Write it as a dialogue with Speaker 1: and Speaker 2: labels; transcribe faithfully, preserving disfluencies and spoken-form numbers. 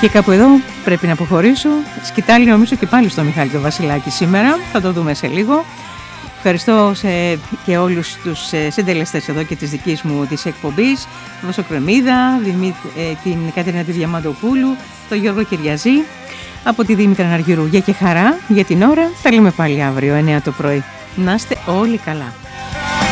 Speaker 1: Και κάπου εδώ πρέπει να αποχωρήσω. Σκητάλη νομίζω και πάλι στο Μιχάλη το Βασιλάκη σήμερα. Θα το δούμε σε λίγο. Ευχαριστώ σε, και όλους τους συντελεστές εδώ και της δικής μου της εκπομπής. Τον Βάσο Κρεμίδα, την Κατερίνα τη Διαμαντοπούλου, τον Γιώργο Κυριαζή, από τη Δήμητρα Ναργυρού. Για και χαρά για την ώρα. Θα λέμε πάλι αύριο εννιά το πρωί. Να είστε όλοι καλά.